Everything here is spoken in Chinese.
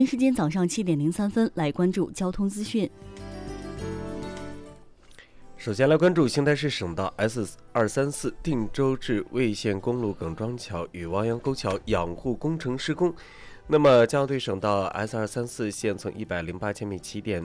时间早上7:03，来关注交通资讯。 首先来关注邢台市省道 S234 定州至魏县公路耿庄桥与王阳沟桥养护工程施工。那么，将对省道 S234 线从108千米起点